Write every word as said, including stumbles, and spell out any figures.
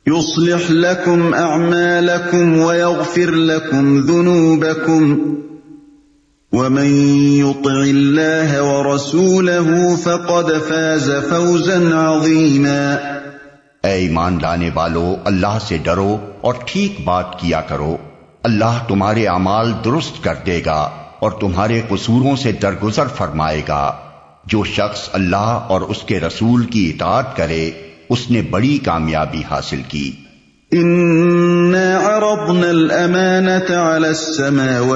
युस्लिह लकुम अअमालकुम व यग़फिर लकुम ज़ुनूबकुम वमन युतिइल्लाह व रसूलहु फ़क़द फ़ाज़ फ़ौज़न अज़ीमा। ऐ ईमान लाने वालों, अल्लाह से डरो और ठीक बात किया करो। अल्लाह तुम्हारे अमाल दुरुस्त कर देगा और तुम्हारे कसूरों से दरगुजर फरमाएगा। जो शख्स अल्लाह और उसके रसूल की इताअत करे उसने बड़ी कामयाबी हासिल की। इन्ना अरदना अल-अमानता अला अस्समावाति